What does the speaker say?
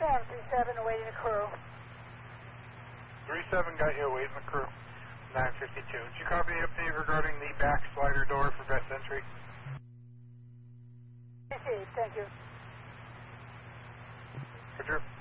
Sam 37 awaiting the crew. 37 got you awaiting the crew. 952. Did you copy the update regarding the back slider door for best entry? Received, thank you. Roger.